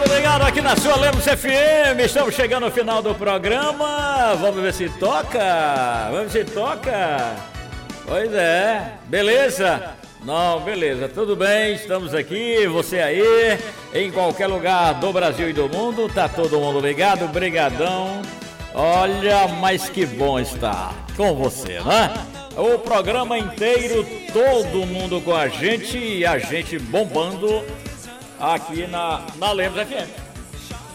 Ligado aqui na sua Lemos FM, estamos chegando ao final do programa. Vamos ver se toca. Pois é, beleza? Não, beleza, tudo bem, estamos aqui, você aí, em qualquer lugar do Brasil e do mundo, tá todo mundo ligado, brigadão. Olha, mas que bom estar com você, né? O programa inteiro, todo mundo com a gente e a gente bombando aqui na Lemos FM.